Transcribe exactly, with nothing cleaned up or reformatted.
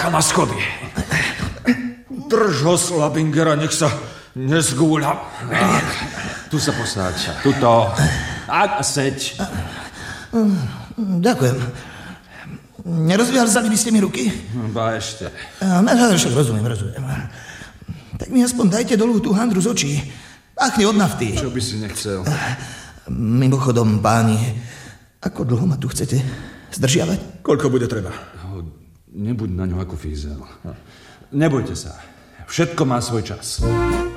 čaká na schody. Drž ho, Slabingera, nech sa nezgúľa. Tu sa posáď. Tuto. Tak a seď. Ďakujem. Nerozviazali by ste mi ruky? Ba ešte. Však rozumiem, rozumiem. Tak mi aspoň dajte dolu tú handru z očí. Pachne od nafty. Čo by si nechcel? Mimochodom, páni, ako dlho ma tu chcete zdržiavať? Koľko bude treba? Nebuď na ňu ako fízel. Nebojte sa. Všetko má svoj čas.